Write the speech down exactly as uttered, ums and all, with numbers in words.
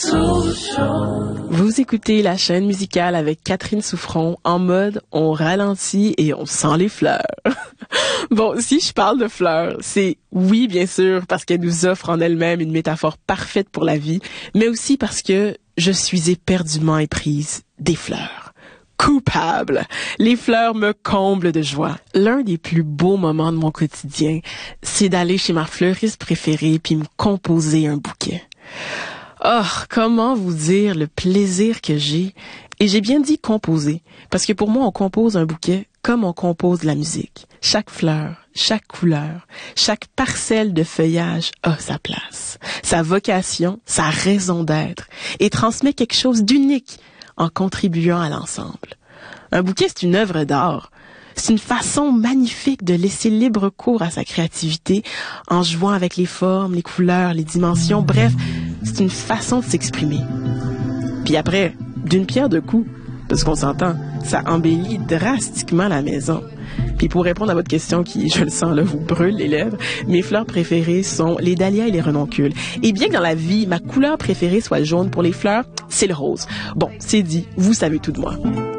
Vous écoutez la chaîne musicale avec Catherine Souffron en mode on ralentit et on sent les fleurs. Bon, si je parle de fleurs, c'est oui, bien sûr, parce qu'elle nous offre en elle-même une métaphore parfaite pour la vie, mais aussi parce que je suis éperdument éprise des fleurs. Coupable. Les fleurs me comblent de joie. L'un des plus beaux moments de mon quotidien, c'est d'aller chez ma fleuriste préférée puis me composer un bouquet. Oh, comment vous dire le plaisir que j'ai? Et j'ai bien dit composer, parce que pour moi, on compose un bouquet comme on compose de la musique. Chaque fleur, chaque couleur, chaque parcelle de feuillage a sa place, sa vocation, sa raison d'être, et transmet quelque chose d'unique en contribuant à l'ensemble. Un bouquet, c'est une œuvre d'art. C'est une façon magnifique de laisser libre cours à sa créativité en jouant avec les formes, les couleurs, les dimensions. Bref, c'est une façon de s'exprimer. Puis après, d'une pierre deux coups, parce qu'on s'entend, ça embellit drastiquement la maison. Puis pour répondre à votre question qui, je le sens là, vous brûle les lèvres, mes fleurs préférées sont les dahlias et les renoncules. Et bien que dans la vie, ma couleur préférée soit jaune, pour les fleurs, c'est le rose. Bon, c'est dit, vous savez tout de moi.